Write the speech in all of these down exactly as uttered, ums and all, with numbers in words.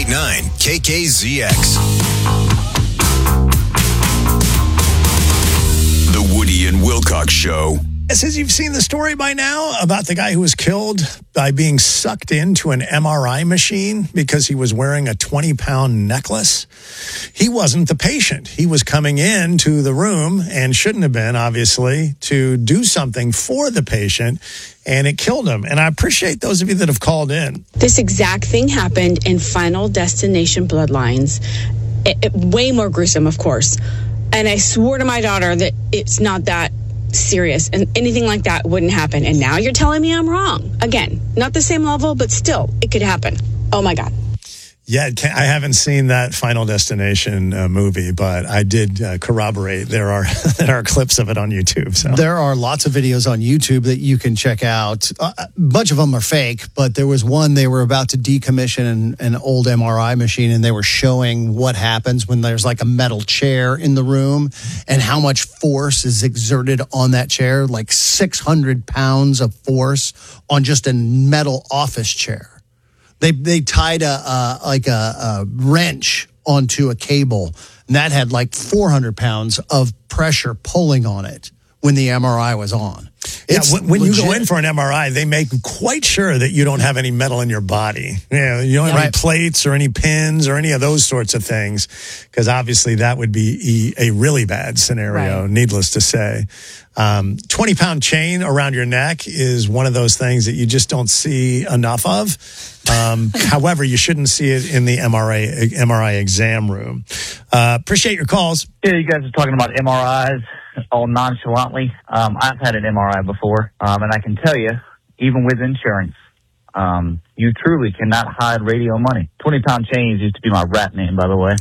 ninety-eight point nine K K Z X. The Woody and Wilcox Show. Says you've seen the story by now about the guy who was killed by being sucked into an M R I machine because he was wearing a twenty-pound necklace. He wasn't the patient. He was coming into the room and shouldn't have been, obviously, to do something for the patient, and it killed him. And I appreciate those of you that have called in. This exact thing happened in Final Destination Bloodlines. It, it, way more gruesome, of course. And I swore to my daughter that it's not that serious and anything like that wouldn't happen. And now you're telling me I'm wrong. Again, not the same level, but still, it could happen. Oh, my God. Yeah, I haven't seen that Final Destination uh, movie, but I did uh, corroborate. There are there are clips of it on YouTube. So there are lots of videos on YouTube that you can check out. Uh, a bunch of them are fake, but there was one they were about to decommission an, an old M R I machine, and they were showing what happens when there's like a metal chair in the room and how much force is exerted on that chair, like six hundred pounds of force on just a metal office chair. They they tied a uh, like a, a wrench onto a cable, and that had like four hundred pounds of pressure pulling on it when the M R I was on. It's yeah, when, when you go in for an M R I, they make quite sure that you don't have any metal in your body. You know, you don't have right. any plates or any pins or any of those sorts of things, because obviously that would be a really bad scenario, right. Needless to say. Um, twenty-pound chain around your neck is one of those things that you just don't see enough of. Um, however, you shouldn't see it in the M R I, M R I exam room. Uh, appreciate your calls. Yeah, you guys are talking about M R Is all nonchalantly. Um, I've had an M R I before, um, and I can tell you, even with insurance, um, you truly cannot hide radio money. twenty-pound chains used to be my rat name, by the way.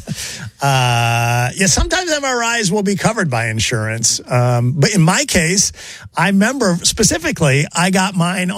uh, yeah, sometimes M R Is will be covered by insurance. Um, but in my case, I remember specifically, I got mine